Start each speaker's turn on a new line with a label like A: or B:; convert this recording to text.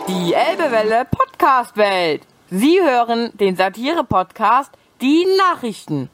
A: Die Elbewelle Podcast-Welt. Sie hören den Satire-Podcast Die Nachrichten.